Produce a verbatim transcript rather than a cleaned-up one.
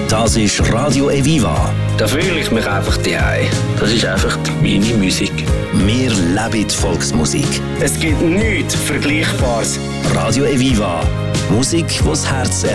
Das ist Radio Eviva. Da fühle ich mich einfach daheim. Das ist einfach meine Musik. Wir leben die Volksmusik. Es gibt nichts Vergleichbares. Radio Eviva. Musik, die das Herz erreicht.